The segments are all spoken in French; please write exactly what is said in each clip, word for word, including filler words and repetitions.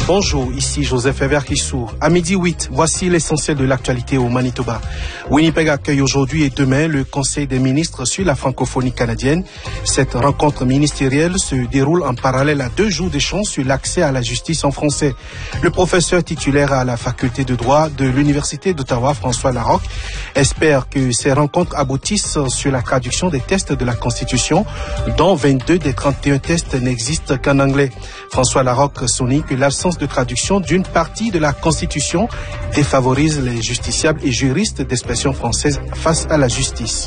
Bonjour, ici Joseph Ever-Kissou. À midi huit, voici l'essentiel de l'actualité au Manitoba. Winnipeg accueille aujourd'hui et demain le Conseil des ministres sur la francophonie canadienne. Cette rencontre ministérielle se déroule en parallèle à deux jours d'échange sur l'accès à la justice en français. Le professeur titulaire à la faculté de droit de l'Université d'Ottawa, François Larocque, espère que ces rencontres aboutissent sur la traduction des tests de la Constitution, dont vingt-deux des trente et un tests n'existent qu'en anglais. François Larocque souligne que l'absence de traduction d'une partie de la Constitution défavorise les justiciables et juristes d'expression française face à la justice.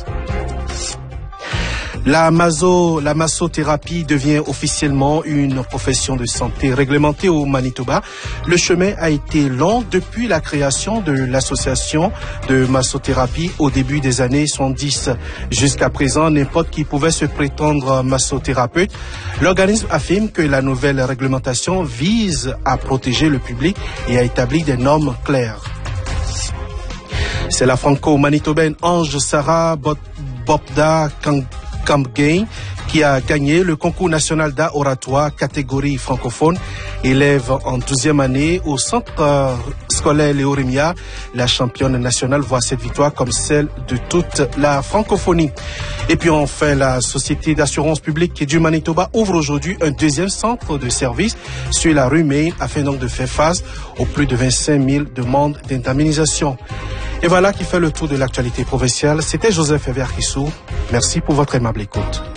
La, maso, la massothérapie devient officiellement une profession de santé réglementée au Manitoba. Le chemin a été long depuis la création de l'association de massothérapie au début des années soixante-dix. Jusqu'à présent, n'importe qui pouvait se prétendre massothérapeute. L'organisme affirme que la nouvelle réglementation vise à protéger le public et à établir des normes claires. C'est la franco-manitobaine Ange Sarah Bopda Kang Campgain qui a gagné le concours national d'art oratoire catégorie francophone. Élève en douzième année au centre scolaire Léo Rémia, la championne nationale voit cette victoire comme celle de toute la francophonie. Et puis enfin, la Société d'assurance publique du Manitoba ouvre aujourd'hui un deuxième centre de service sur la rue Main afin donc de faire face aux plus de vingt-cinq mille demandes d'indemnisation. Et voilà qui fait le tour de l'actualité provinciale. C'était Joseph Ever-Kissou. Merci pour votre aimable écoute.